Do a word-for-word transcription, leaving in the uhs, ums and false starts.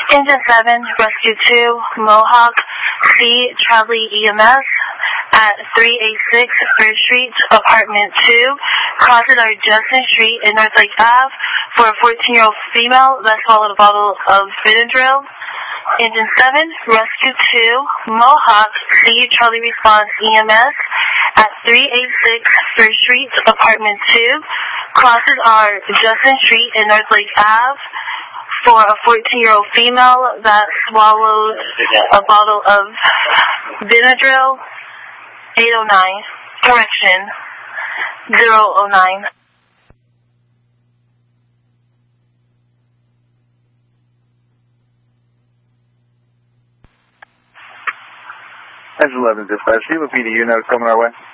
Engine seven, Rescue two, Mohawk, C. Charlie E M S at three eighty-six First Street, Apartment two. Crosses our Justin Street in North Lake Ave for a fourteen-year-old female that swallowed a bottle of Benadryl. Engine seven, Rescue two, Mohawk, C. Charlie Response E M S at three eighty-six First Street, Apartment two. Crosses our Justin Street in North Lake Ave for a fourteen-year-old female that swallowed a bottle of Benadryl. eight oh nine. Correction. zero oh nine. Engine eleven dispatch, you have a P D U note coming our way.